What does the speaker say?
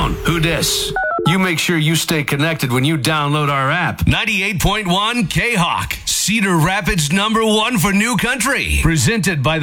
phone. Who dis? You make sure you stay connected when you download our app. 98.1 K-Hawk, Cedar Rapids #1 for new country. Presented by the